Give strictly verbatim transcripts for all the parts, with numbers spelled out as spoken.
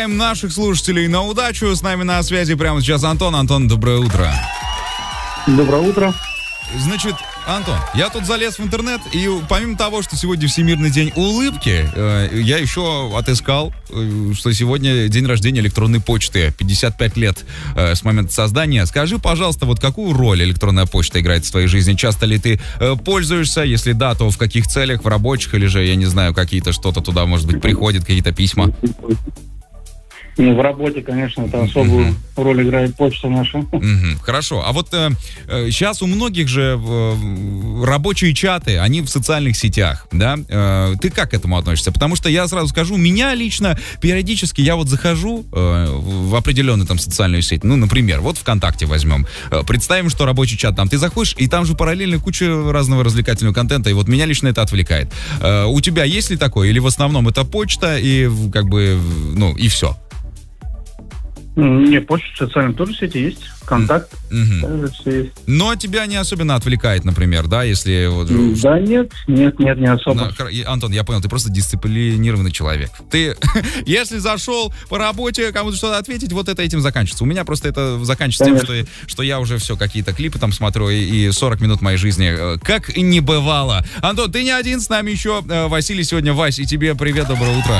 проверяем наших слушателей на удачу. С нами на связи прямо сейчас Антон. Антон, доброе утро. Доброе утро. Значит, Антон, я тут залез в интернет, и помимо того, что сегодня Всемирный день улыбки, э, я еще отыскал, э, что сегодня день рождения электронной почты. пятьдесят пять лет э, с момента создания. Скажи, пожалуйста, вот какую роль электронная почта играет в твоей жизни? Часто ли ты э, пользуешься? Если да, то в каких целях? В рабочих или же, я не знаю, какие-то что-то туда, может быть, приходит, какие-то письма? Ну, в работе, конечно, это особую uh-huh. роль играет почта наша. Uh-huh. Хорошо. А вот э, э, сейчас у многих же э, рабочие чаты, они в социальных сетях, да? Э, ты как к этому относишься? Потому что я сразу скажу, меня лично периодически, я вот захожу э, в определенную там социальную сеть, ну, например, вот ВКонтакте возьмем. Э, представим, что рабочий чат там, ты заходишь, и там же параллельно куча разного развлекательного контента, и вот меня лично это отвлекает. Э, у тебя есть ли такое? Или в основном это почта, и как бы, ну, и все? Не, почта в социальном тоже сети есть, контакт, mm-hmm. также все есть. Но тебя не особенно отвлекает, например, да, если... Вот... Да нет, нет, нет, не особо. Но, Антон, я понял, ты просто дисциплинированный человек. Ты, если зашел по работе, кому-то что-то ответить, вот это этим заканчивается. У меня просто это заканчивается Конечно. тем, что, что я уже все, какие-то клипы там смотрю, и сорок минут моей жизни как не бывало. Антон, ты не один, с нами еще Василий сегодня. Вась, и тебе привет, доброе утро.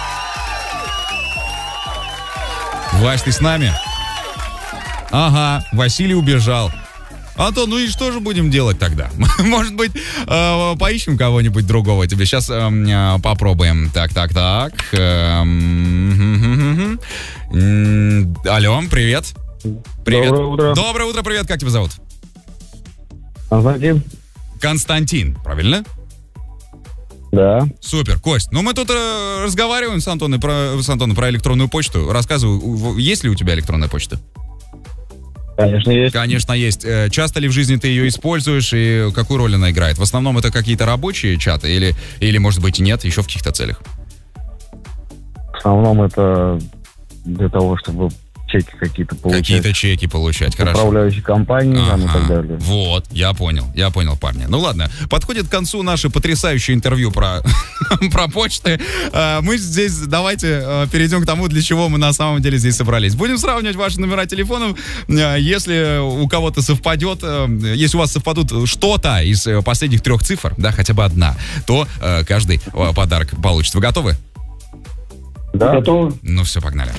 Вась, ты с нами? Ага, Василий убежал. Антон, ну и что же будем делать тогда? Может быть, э, поищем кого-нибудь другого тебе. Сейчас э, э, попробуем. Так, так, так. Э, э, э, э. Алло, привет. Привет. Доброе утро. Доброе утро, привет. Как тебя зовут? Константин. Константин, правильно? Да. Супер, Кость. Ну, мы тут э, разговариваем с Антоном, про, с Антоном про электронную почту. Рассказывай, есть ли у тебя электронная почта? Конечно, есть. Конечно, есть. Э, часто ли в жизни ты ее используешь и какую роль она играет? В основном это какие-то рабочие чаты или, или может быть, и нет, еще в каких-то целях? В основном это для того, чтобы чеки какие-то получать. Какие-то чеки получать, хорошо. Управляющей компании ага, там и так далее. Вот, я понял, я понял, парни. Ну ладно, подходит к концу наше потрясающее интервью про, про почты. Мы здесь, давайте перейдем к тому, для чего мы на самом деле здесь собрались. Будем сравнивать ваши номера телефонов. Если у кого-то совпадет, если у вас совпадут что-то из последних трех цифр, да, хотя бы одна, то каждый подарок получит. Вы готовы? Да. Готовы. Ну все, погнали.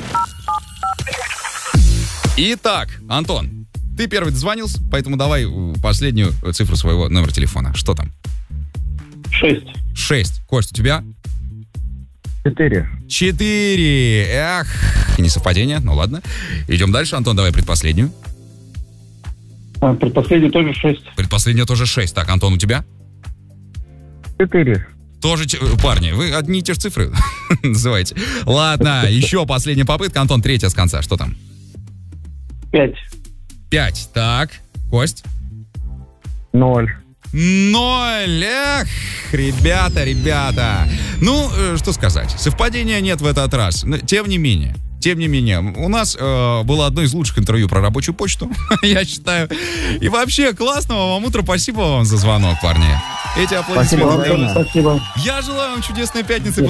Итак, Антон, ты первый дозвонился, поэтому давай последнюю цифру своего номера телефона. Что там? Шесть. Шесть. Кость, у тебя? Четыре. Четыре. Эх, не совпадение, ну ладно. Идем дальше. Антон, давай предпоследнюю. А, предпоследняя тоже шесть. Предпоследняя тоже шесть. Так, Антон, у тебя? Четыре. Тоже, парни, вы одни и те же цифры называете. Ладно, еще последняя попытка. Антон, третья с конца. Что там? Пять. Пять. Так, Кость? Ноль. Ноль. Эх, ребята, ребята. Ну, что сказать. Совпадения нет в этот раз. Но, тем не менее. Тем не менее, у нас э, было одно из лучших интервью про рабочую почту, я считаю. И вообще, классного вам утра. Спасибо вам за звонок, парни. Эти аплодисменты. Спасибо. Спасибо. Я желаю вам чудесной пятницы.